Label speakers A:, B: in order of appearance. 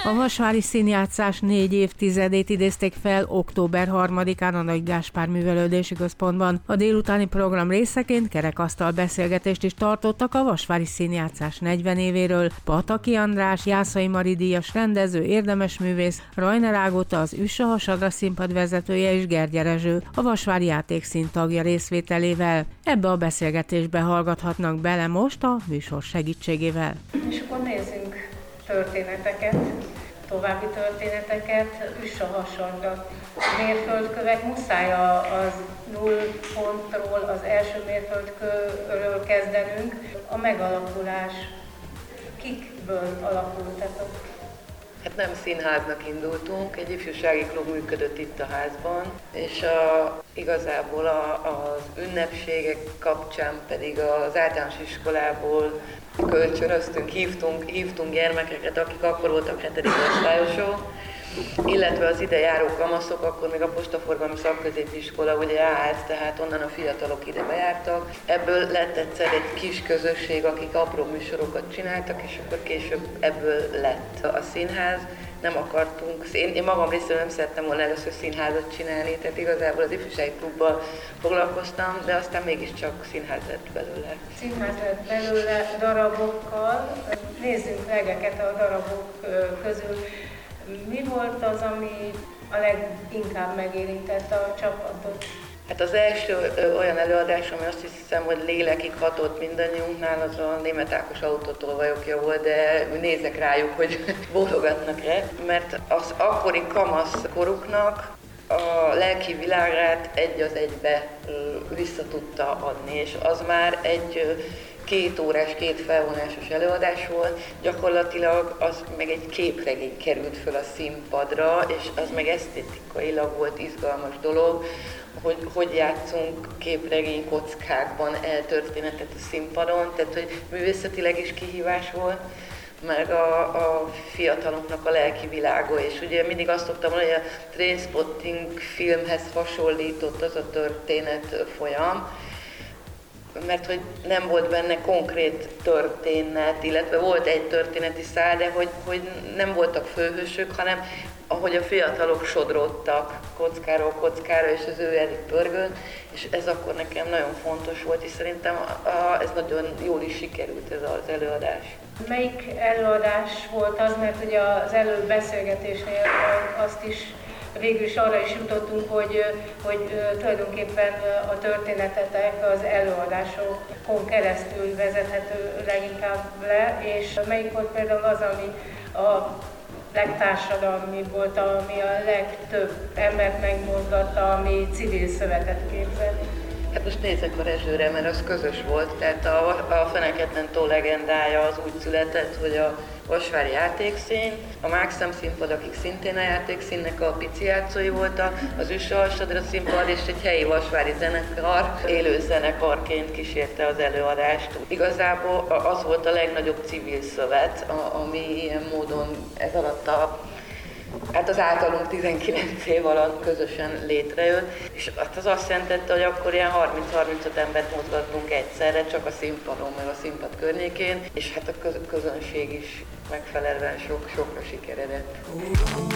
A: A Vasvári Színjátszás 4 évtizedét idézték fel október 3-án a Nagy Gáspár Művelődési Központban. A délutáni program részeként kerekasztal beszélgetést is tartottak a Vasvári Színjátszás 40 évéről. Pataki András, Jászai Mari díjas rendező, érdemesművész, Rajner Ágota, az Üssa Hasadra színpad vezetője és Gergye Rezső, a Vasvári Játékszín tagja részvételével. Ebbe a beszélgetésbe hallgathatnak bele most a műsor segítségével.
B: És akkor nézzünk történeteket, további történeteket, Üssa Hasadra. Mérföldkövek, muszáj az nullpontról, az első mérföldkőről kezdenünk. A megalakulás, kikből alakultatok?
C: Hát nem színháznak indultunk, egy ifjúsági klub működött itt a házban, és igazából az ünnepségek kapcsán pedig az általános iskolából kölcsönöztünk, hívtunk gyermekeket, akik akkor voltak 7. osztályosok, illetve az ide járó kamaszok, akkor még a Postaforgalmi Szakközépiskola ugye állt, tehát onnan a fiatalok ide bejártak. Ebből lett egyszer egy kis közösség, akik apró műsorokat csináltak, és akkor később ebből lett a színház. Nem akartunk, én magam részéről nem szerettem volna először színházat csinálni, tehát igazából az ifjúsági klubbal foglalkoztam, de aztán mégiscsak színház lett belőle.
B: Színház lett belőle darabokkal. Nézzünk legeket a darabok közül. Mi volt az, ami a leginkább megérintette a csapatot?
C: Hát az első olyan előadás, ami azt hiszem, hogy lélekig hatott mindannyiunknál, az a Németh Ákos autótolvajokja volt, de nézek rájuk, hogy bólogatnak-e, mert az akkori kamasz koruknak a lelki világát egy az egybe vissza tudta adni, és az már egy 2 órás, 2 felvonásos előadás volt, gyakorlatilag az meg egy képregény került föl a színpadra, és az meg esztétikailag volt izgalmas dolog, hogy játszunk képregény kockákban eltörténetet a színpadon, tehát hogy művészetileg is kihívás volt, meg a fiataloknak a lelki világa, és ugye mindig azt szoktam mondani, hogy a Trainspotting filmhez hasonlított az a történet folyam, mert hogy nem volt benne konkrét történet, illetve volt egy történeti szál, de hogy nem voltak főhősök, hanem ahogy a fiatalok sodródtak kockáról kockára, és az ő elég pörgött, és ez akkor nekem nagyon fontos volt, és szerintem ez nagyon jól is sikerült ez az előadás.
B: Melyik előadás volt az, mert ugye az előbb beszélgetésnél azt is végül is arra is jutottunk, hogy tulajdonképpen a történetetek az előadásokon keresztül vezethető leginkább le, és melyik volt például az, ami a legtársadalmi volt, ami a legtöbb embert megmozgatta, ami civil szövetet képzelt?
C: Hát most nézzek a Rezsőre, mert az közös volt, tehát a Feneketlen tó legendája az úgy született, hogy a Vasvári Játékszín, a Mákszám színpad, akik szintén a Játékszínnek a pici játszói voltak, az Üssa Hasadra színpad és egy helyi vasvári zenekar élő zenekarként kísérte az előadást. Igazából az volt a legnagyobb civil szövet, ami ilyen módon ez alatt hát az általunk 19 év alatt közösen létrejött, és az azt jelentette, hogy akkor ilyen 30-35 embert mozgattunk egyszerre, csak a színpadon, meg a színpad környékén, és hát a közönség is megfelelően sokra sikeredett.